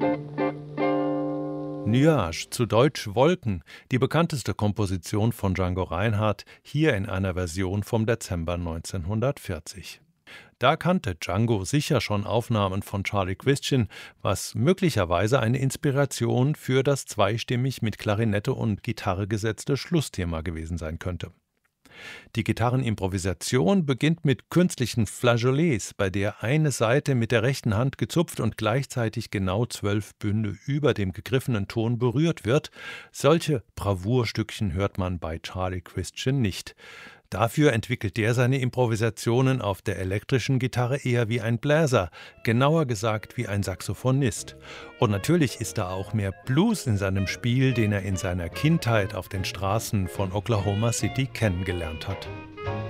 Nuage, zu Deutsch Wolken, die bekannteste Komposition von Django Reinhardt, hier in einer Version vom Dezember 1940. Da kannte Django sicher schon Aufnahmen von Charlie Christian, was möglicherweise eine Inspiration für das zweistimmig mit Klarinette und Gitarre gesetzte Schlussthema gewesen sein könnte. Die Gitarrenimprovisation beginnt mit künstlichen Flageolets, bei der eine Saite mit der rechten Hand gezupft und gleichzeitig genau 12 Bünde über dem gegriffenen Ton berührt wird. Solche Bravourstückchen hört man bei Charlie Christian nicht. Dafür entwickelt der seine Improvisationen auf der elektrischen Gitarre eher wie ein Bläser, genauer gesagt wie ein Saxophonist. Und natürlich ist da auch mehr Blues in seinem Spiel, den er in seiner Kindheit auf den Straßen von Oklahoma City kennengelernt hat.